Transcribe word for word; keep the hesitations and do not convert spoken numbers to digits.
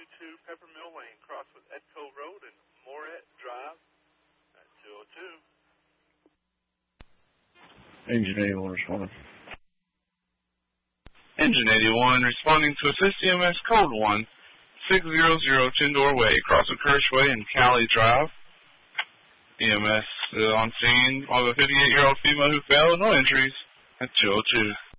two two Peppermill Lane, cross with Edco Road and Moret Drive at two oh two. Engine eighty-one responding. Engine eighty-one responding to assist E M S code one six zero zero Tyndor Way, cross with Kirschway and Cali Drive. E M S uh, on scene of a fifty-eight-year-old female who fell with no injuries at two oh two.